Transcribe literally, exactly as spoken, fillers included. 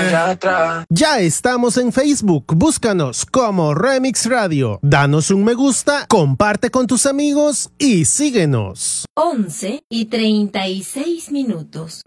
allá atrás. Ya estamos en Facebook, búscanos como Remix Radio. Danos un me gusta, comparte con tus amigos y síguenos. once y treinta y seis minutos.